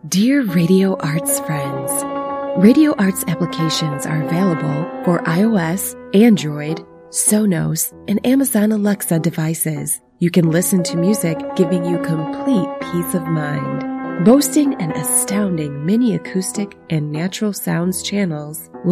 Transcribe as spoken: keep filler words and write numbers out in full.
Dear Radio Arts friends, Radio Arts applications are available for iOS, Android, Sonos, and Amazon Alexa devices. You can listen to music giving you complete peace of mind. Boasting an astounding mini acoustic and natural sounds channels